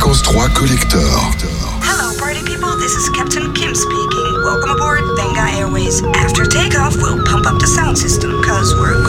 Fréquence 3 Collector. Hello party people, this is Captain Kim speaking. Welcome aboard Venga Airways. After takeoff, we'll pump up the sound system, cause we're